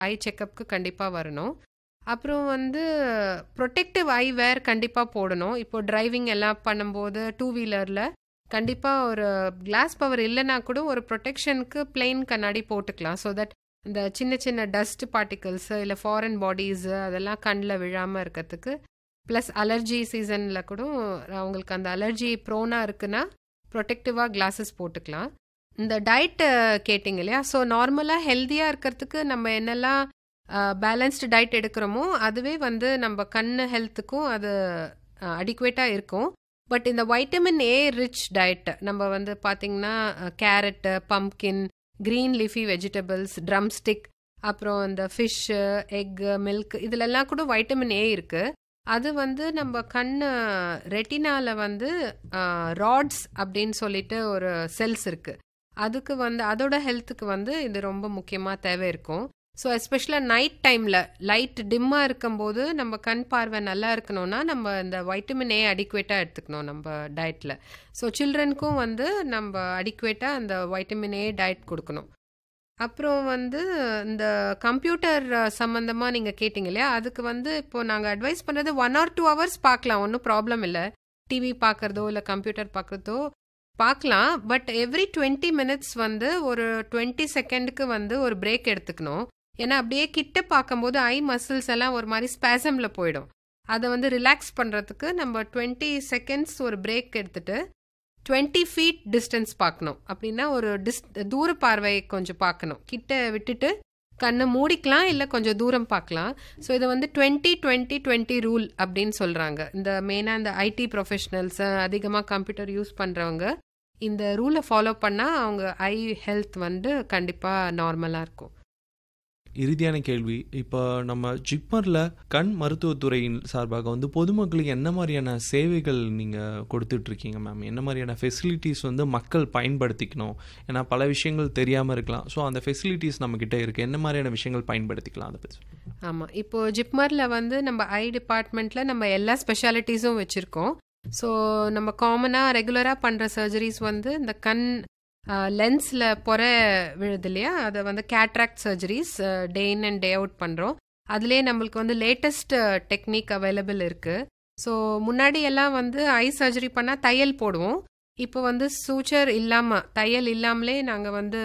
ஐ செக்கப்க்கு கண்டிப்பாக வரணும். அப்புறம் வந்து ப்ரொடெக்டிவ் ஐ வேர் கண்டிப்பாக போடணும். இப்போ டிரைவிங் எல்லாம் பண்ணும்போது டூ வீலரில் கண்டிப்பாக ஒரு கிளாஸ் பவர் இல்லைன்னா கூட ஒரு ப்ரொடெக்ஷனுக்கு பிளெயின் கண்ணாடி போட்டுக்கலாம். ஸோ தட் இந்த சின்ன சின்ன டஸ்ட் பார்ட்டிகல்ஸு இல்லை ஃபாரின் பாடிஸு அதெல்லாம் கண்ணில் விழாமல் இருக்கிறதுக்கு. ப்ளஸ் அலர்ஜி சீசனில் கூட அவங்களுக்கு அந்த அலர்ஜி ப்ரோனாக இருக்குன்னா ப்ரொடெக்டிவாக கிளாஸஸ் போட்டுக்கலாம். இந்த டயட்டு கேட்டிங்க இல்லையா? ஸோ நார்மலாக ஹெல்த்தியாக இருக்கிறதுக்கு நம்ம என்னெல்லாம் பேலன்ஸ்டு டயட் எடுக்கிறோமோ அதுவே வந்து நம்ம கண் ஹெல்த்துக்கும் அது அடிக்குவேட்டாக இருக்கும். பட் இந்த வைட்டமின் ஏ ரிச் டயட் நம்ம வந்து பார்த்திங்கன்னா carrot, pumpkin, green leafy vegetables, drumstick, அப்புறம் இந்த ஃபிஷ்ஷு, எக்கு, மில்க் இதிலெல்லாம் கூட வைட்டமின் ஏ இருக்குது. அது வந்து நம்ம கண் ரெட்டினாவில் வந்து ராட்ஸ் அப்படின்னு சொல்லிட்டு ஒரு செல்ஸ் இருக்குது. அதுக்கு வந்து அதோட ஹெல்த்துக்கு வந்து இது ரொம்ப முக்கியமாக தேவை இருக்கும். ஸோ எஸ்பெஷலாக நைட் டைமில் லைட் டிம்மாக இருக்கும்போது நம்ம கண் பார்வை நல்லா இருக்கணும்னா நம்ம இந்த வைட்டமின் ஏ அடிக்குவேட்டாக எடுத்துக்கணும் நம்ம டயட்டில். ஸோ சில்ட்ரனுக்கும் வந்து நம்ம அடிக்குவேட்டாக அந்த வைட்டமின் ஏ டயட் கொடுக்கணும். அப்புறம் வந்து இந்த கம்ப்யூட்டர் சம்மந்தமாக நீங்கள் கேட்டிங்க இல்லையா? அதுக்கு வந்து இப்போது நாங்கள் அட்வைஸ் பண்ணுறது 1 or 2 hours பார்க்கலாம், ஒன்றும் ப்ராப்ளம் இல்லை. டிவி பார்க்குறதோ இல்லை கம்ப்யூட்டர் பார்க்குறதோ பார்க்கலாம். பட் எவ்ரி 20 minutes வந்து ஒரு 20 செகண்டுக்கு வந்து ஒரு பிரேக் எடுத்துக்கணும். ஏன்னா அப்படியே கிட்ட பார்க்கும்போது ஐ மசில்ஸ் எல்லாம் ஒரு மாதிரி ஸ்பேசமில் போயிடும். அதை வந்து ரிலாக்ஸ் பண்ணுறதுக்கு நம்ம 20 seconds ஒரு பிரேக் எடுத்துட்டு 20 feet டிஸ்டன்ஸ் பார்க்கணும். அப்படின்னா ஒரு தூர பார்வை கொஞ்சம் பார்க்கணும். கிட்ட விட்டுட்டு கண்ணை மூடிக்கலாம் இல்லை கொஞ்சம் தூரம் பார்க்கலாம். ஸோ இதை வந்து 20-20-20 ரூல் அப்படின்னு சொல்கிறாங்க. இந்த மெயினாக இந்த ஐடி ப்ரொஃபஷனல்ஸ், அதிகமாக கம்ப்யூட்டர் யூஸ் பண்ணுறவங்க இந்த ரூலை ஃபாலோ பண்ணால் அவங்க ஐ ஹெல்த் வந்து கண்டிப்பாக நார்மலாக இருக்கும். இறுதியான கேள்வி, இப்போ நம்ம ஜிப்மரில் கண் மருத்துவத்துறையின் சார்பாக வந்து பொதுமக்களுக்கு என்ன மாதிரியான சேவைகள் நீங்கள் கொடுத்துட்ருக்கீங்க மேம்? என்ன மாதிரியான ஃபெசிலிட்டிஸ் வந்து மக்கள் பயன்படுத்திக்கணும்? ஏன்னா பல விஷயங்கள் தெரியாமல் இருக்கலாம். ஸோ அந்த ஃபெசிலிட்டிஸ் நம்மக்கிட்ட இருக்குது, என்ன மாதிரியான விஷயங்கள் பயன்படுத்திக்கலாம் அதை பற்றி? ஆமாம், இப்போது ஜிப்மரில் வந்து நம்ம ஐ டிபார்ட்மெண்ட்டில் நம்ம எல்லா ஸ்பெஷாலிட்டிஸும் வச்சுருக்கோம். ஸோ நம்ம காமனாக ரெகுலராக பண்ணுற சர்ஜரிஸ் வந்து இந்த கண் லென்ஸில் பொற விழுது இல்லையா? அதை வந்து cataract surgeries day in and day out பண்ணுறோம். அதுலேயே நம்மளுக்கு வந்து லேட்டஸ்ட் டெக்னிக் அவைலபிள் இருக்குது. ஸோ முன்னாடி எல்லாம் வந்து ஐ சர்ஜரி பண்ணால் தையல் போடுவோம். இப்போ வந்து சூச்சர் இல்லாமல் தையல் இல்லாமலே நாங்கள் வந்து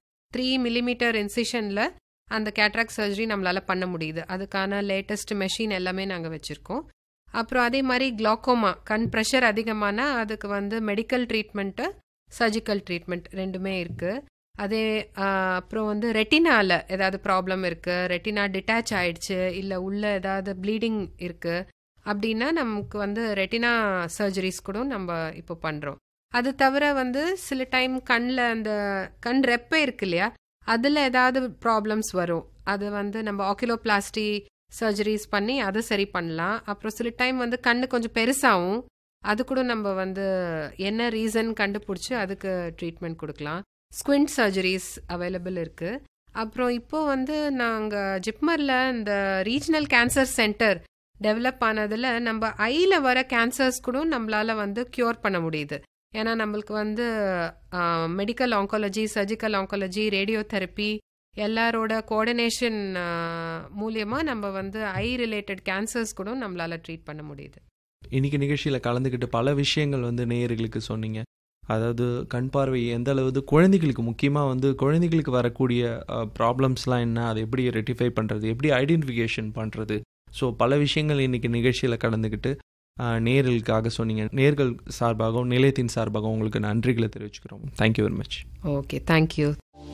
3 millimeter இன்சிஷனில் அந்த கேட்ராக்ட் சர்ஜரி நம்மளால் பண்ண முடியுது. அதுக்கான லேட்டஸ்ட் மெஷின் எல்லாமே நாங்கள் வச்சுருக்கோம். அப்புறம் அதே மாதிரி குளோக்கோமா, கண் ப்ரெஷர் அதிகமானா அதுக்கு வந்து மெடிக்கல் ட்ரீட்மெண்ட்டு, சர்ஜிக்கல் ட்ரீட்மெண்ட் ரெண்டுமே இருக்குது. அதே அப்புறம் வந்து ரெட்டினாவில் ஏதாவது ப்ராப்ளம் இருக்குது, ரெட்டினா டிட்டாச் ஆகிடுச்சு இல்லை உள்ள ஏதாவது ப்ளீடிங் இருக்குது அப்படின்னா நமக்கு வந்து ரெட்டினா சர்ஜரிஸ் கூட நம்ம இப்போ பண்ணுறோம். அது தவிர வந்து சில டைம் கண்ணில் அந்த கண் ரெப்பை இருக்கு இல்லையா, அதில் ஏதாவது ப்ராப்ளம்ஸ் வரும். அது வந்து நம்ம ஆக்கிலோபிளாஸ்டி சர்ஜரிஸ் பண்ணி அதை சரி பண்ணலாம். அப்புறம் சில டைம் வந்து கண்ணு கொஞ்சம் பெருசாகும், அது கூட நம்ம வந்து என்ன ரீசன் கண்டுபிடிச்சி அதுக்கு ட்ரீட்மெண்ட் கொடுக்கலாம். ஸ்குவிண்ட் சர்ஜரிஸ் அவைலபிள் இருக்குது. அப்புறம் இப்போது வந்து நாங்கள் ஜிப்மரில் இந்த ரீஜனல் கேன்சர் சென்டர் டெவலப் ஆனதில் நம்ம ஐயில் வர கேன்சர்ஸ் கூட நம்மளால் வந்து க்யூர் பண்ண முடியுது. ஏன்னா நம்மளுக்கு வந்து medical oncology, surgical oncology, radio therapy எல்லாரோட கோஆர்டினேஷன் மூலியமாக நம்ம வந்து ஐ ரிலேட்டட் கேன்சர்ஸ் கூட நம்மளால் ட்ரீட் பண்ண முடியுது. இன்றைக்கி நிகழ்ச்சியில் கலந்துக்கிட்டு பல விஷயங்கள் வந்து நேயர்களுக்கு சொன்னீங்க. அதாவது கண் பார்வை எந்த அளவு குழந்தைகளுக்கு, முக்கியமாக வந்து குழந்தைகளுக்கு வரக்கூடிய ப்ராப்ளம்ஸ்லாம் என்ன, அதை எப்படி ரெக்டிஃபை பண்ணுறது, எப்படி ஐடென்டிஃபிகேஷன் பண்ணுறது, ஸோ பல விஷயங்கள் இன்றைக்கி நிகழ்ச்சியில் கலந்துக்கிட்டு நேயர்களுக்காக சொன்னீங்க. நேயர்கள் சார்பாகவும் நிலையத்தின் சார்பாகவும் உங்களுக்கு நன்றிகளை தெரிவிச்சுக்கிறோம். Thank you very much. Okay, thank you.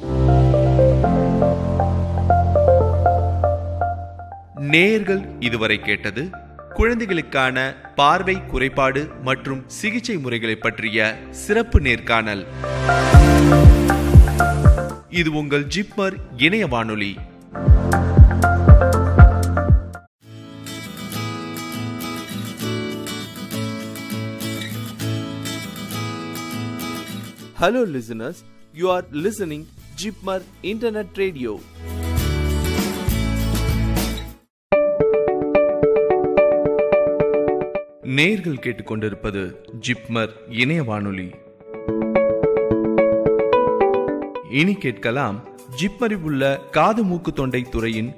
நேயர்கள் இதுவரை கேட்டது குழந்தைகளுக்கான பார்வை குறைபாடு மற்றும் சிகிச்சை முறைகளை பற்றிய சிறப்பு நேர்காணல். இது உங்கள் ஜிப்மர் இணைய வானொலி. Hello listeners, you are listening Jipmar Internet Radio. நேயர்கள் கேட்டுக்கொண்டிருப்பது ஜிப்மர் இணைய வானொலி. இனி கேட்கலாம் ஜிப்மரில் உள்ள காது மூக்கு தொண்டை துறையின்